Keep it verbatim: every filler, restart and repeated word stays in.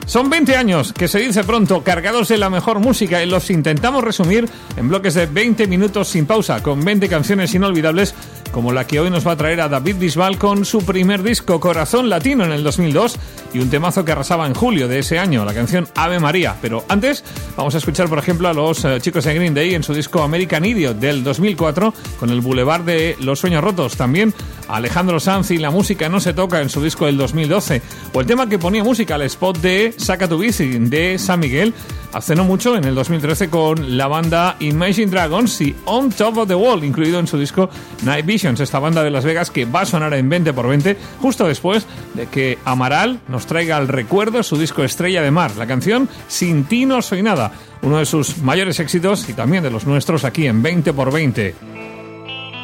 Son veinte años, que se dice pronto, cargados de la mejor música, y los intentamos resumir en bloques de veinte minutos sin pausa, con veinte canciones inolvidables, como la que hoy nos va a traer a David Bisbal con su primer disco, Corazón Latino, en el dos mil dos, y un temazo que arrasaba en julio de ese año, la canción Ave María. Pero antes vamos a escuchar, por ejemplo, a los uh, chicos de Green Day en su disco American Idiot del dos mil cuatro, con el Boulevard de los Sueños Rotos. También a Alejandro Sanz y La Música No Se Toca en su disco del dos mil doce, o el tema que ponía música al spot de Saca tu bici de San Miguel hace no mucho, en el dos mil trece, con la banda Imagine Dragons y On Top of the Wall, incluido en su disco Night Visions, esta banda de Las Vegas que va a sonar en veinte por veinte justo después de que Amaral nos traiga al recuerdo su disco Estrella de Mar, la canción Sin ti no soy nada, uno de sus mayores éxitos y también de los nuestros aquí en veinte por veinte.